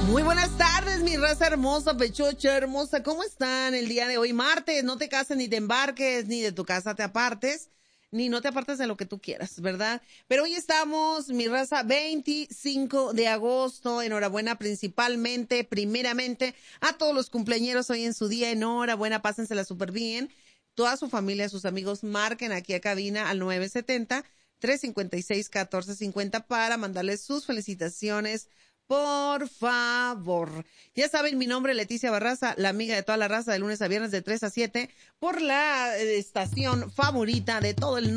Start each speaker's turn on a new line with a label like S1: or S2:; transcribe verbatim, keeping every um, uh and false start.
S1: Muy buenas tardes, mi raza hermosa, pechocha hermosa. ¿Cómo están el día de hoy? Martes, no te cases ni te embarques, ni de tu casa te apartes, ni no te apartes de lo que tú quieras, ¿verdad? Pero hoy estamos, mi raza, veinticinco de agosto. Enhorabuena principalmente, primeramente, a todos los cumpleañeros hoy en su día. Enhorabuena, pásensela súper bien. Toda su familia, sus amigos, marquen aquí a cabina al nueve siete cero, tres cinco seis, uno cuatro cinco cero para mandarles sus felicitaciones. Por favor. Ya saben, mi nombre es Leticia Barraza, la amiga de toda la raza, de lunes a viernes de tres a siete, por la eh, estación favorita de todo el